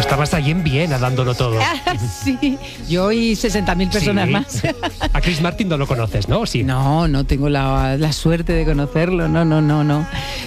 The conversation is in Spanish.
estabas ahí en Viena dándolo todo. Sí, yo y 60.000 personas Sí. más. A Chris Martin no lo conoces, ¿no? Sí. No tengo la suerte de conocerlo, no.